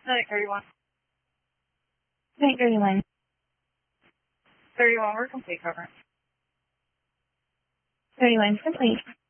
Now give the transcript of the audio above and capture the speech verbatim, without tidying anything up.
Nine thirty-one. nine thirty-one. thirty-one, we're complete coverage. thirty-one, complete.